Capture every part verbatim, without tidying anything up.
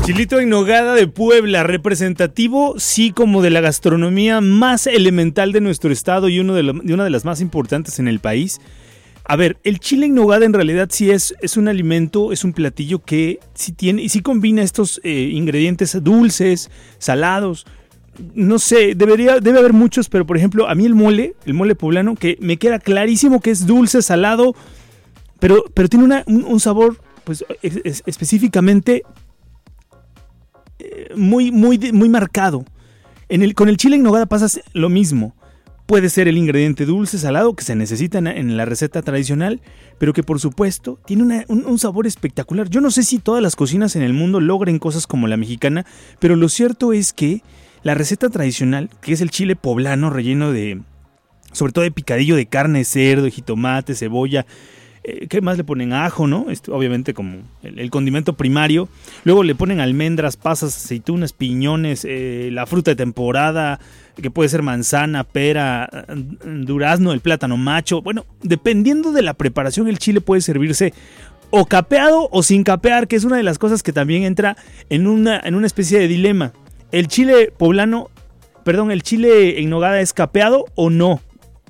Chilito en nogada de Puebla, representativo, sí, como de la gastronomía más elemental de nuestro estado y uno de, lo, de una de las más importantes en el país. A ver, el chile en nogada en realidad sí es, es un alimento, es un platillo que sí tiene y sí combina estos eh, ingredientes dulces, salados. No sé, debería, debe haber muchos, pero por ejemplo, a mí el mole, el mole poblano, que me queda clarísimo que es dulce, salado, pero, pero tiene una, un, un sabor, pues, es, es, específicamente eh, muy, muy, muy marcado. En el, con el chile en nogada pasa lo mismo. Puede ser el ingrediente dulce, salado, que se necesita en, en la receta tradicional, pero que por supuesto tiene una, un, un sabor espectacular. Yo no sé si todas las cocinas en el mundo logren cosas como la mexicana, pero lo cierto es que la receta tradicional, que es el chile poblano relleno de, sobre todo de picadillo de carne, cerdo, jitomate, cebolla, eh, ¿qué más le ponen? Ajo, ¿no? Esto, obviamente como el, el condimento primario. Luego le ponen almendras, pasas, aceitunas, piñones, eh, la fruta de temporada, que puede ser manzana, pera, durazno, el plátano macho. Bueno, dependiendo de la preparación, el chile puede servirse o capeado o sin capear, que es una de las cosas que también entra en una, en una especie de dilema. ¿El chile poblano, perdón, el chile en nogada es capeado o no?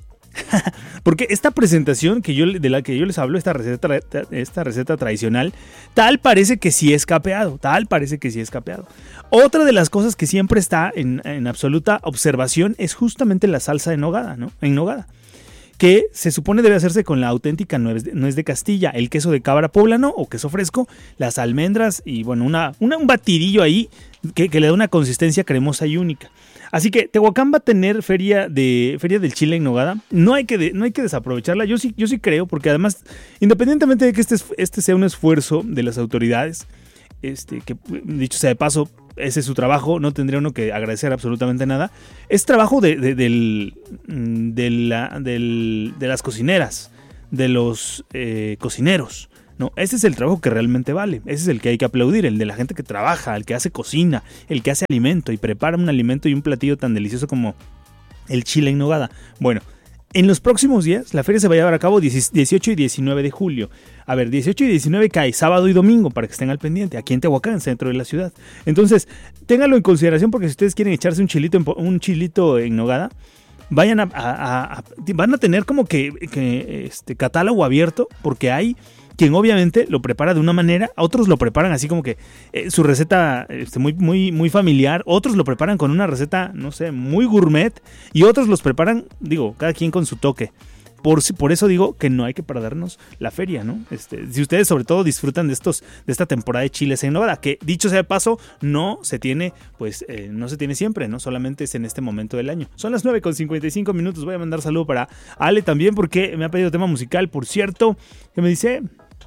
Porque esta presentación que yo, de la que yo les hablo, esta receta, esta receta tradicional, tal parece que sí es capeado, tal parece que sí es capeado. Otra de las cosas que siempre está en, en absoluta observación es justamente la salsa de nogada, ¿no? En nogada, que se supone debe hacerse con la auténtica nuez de, nuez de Castilla, el queso de cabra poblano o queso fresco, las almendras y bueno, una, una, un batidillo ahí que, que le da una consistencia cremosa y única. Así que Tehuacán va a tener feria de feria del chile en nogada. No hay que de, no hay que desaprovecharla. Yo sí yo sí creo, porque además, independientemente de que este este sea un esfuerzo de las autoridades, este que dicho sea de paso, ese es su trabajo, no tendría uno que agradecer absolutamente nada. Es trabajo de, de, del, de, la, del, de las cocineras, de los eh, cocineros. No, ese es el trabajo que realmente vale, ese es el que hay que aplaudir, el de la gente que trabaja, el que hace cocina, el que hace alimento y prepara un alimento y un platillo tan delicioso como el chile en nogada. Bueno, en los próximos días la feria se va a llevar a cabo dieciocho y diecinueve de julio. A ver, dieciocho y diecinueve cae sábado y domingo para que estén al pendiente, aquí en Tehuacán, centro de la ciudad. Entonces, ténganlo en consideración porque si ustedes quieren echarse un chilito en, un chilito en nogada, vayan a, a, a, a van a tener como que, que este catálogo abierto, porque hay quien obviamente lo prepara de una manera, otros lo preparan así como que eh, su receta este, muy, muy, muy familiar, otros lo preparan con una receta, no sé, muy gourmet, y otros los preparan, digo, cada quien con su toque. Por, por eso digo que no hay que perdernos la feria, ¿no? Este, si ustedes sobre todo disfrutan de estos, de esta temporada de chiles en nogada, que dicho sea de paso, no se tiene, pues, eh, no se tiene siempre, ¿no? Solamente es en este momento del año. Son las nueve con cincuenta y cinco minutos. Voy a mandar saludo para Ale también, porque me ha pedido tema musical, por cierto, que me dice.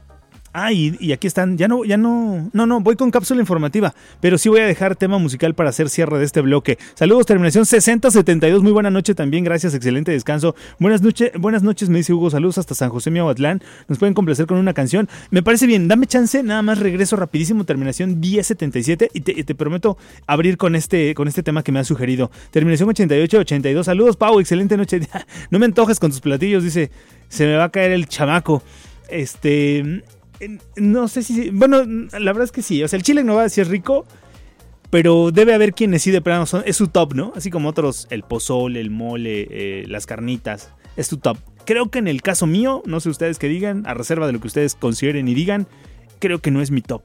Ah, y, y aquí están, ya no, ya no, no, no, voy con cápsula informativa, pero sí voy a dejar tema musical para hacer cierre de este bloque. Saludos, terminación sesenta setenta y dos, muy buena noche también, gracias, excelente descanso. Buenas noches, buenas noches, me dice Hugo, saludos hasta San José Miahuatlán, nos pueden complacer con una canción. Me parece bien, dame chance, nada más regreso rapidísimo, terminación diez setenta y siete, y te, y te prometo abrir con este, con este tema que me has sugerido. Terminación ochenta y ocho ochenta y dos, saludos, Pau, excelente noche. No me antojes con tus platillos, dice, se me va a caer el chamaco. Este... No sé si... Bueno, la verdad es que sí. O sea, el chile en nogada sí es rico, pero debe haber quienes sí de plano son... Es su top, ¿no? Así como otros, el pozole, el mole, eh, las carnitas. Es su top. Creo que en el caso mío, no sé ustedes qué digan, a reserva de lo que ustedes consideren y digan, creo que no es mi top.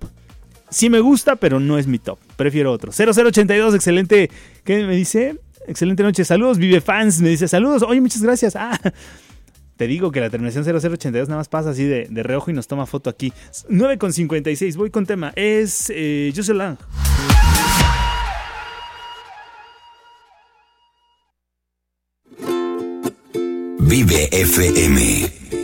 Sí me gusta, pero no es mi top. Prefiero otro. cero cero ochenta y dos, excelente... ¿Qué me dice? Excelente noche. Saludos, Vive Fans. Me dice, saludos. Oye, muchas gracias. Ah... Te digo que la terminación cero cero ochenta y dos nada más pasa así de, de reojo y nos toma foto aquí. nueve con cincuenta y seis, voy con tema. Es eh, José Lang. Vive F M.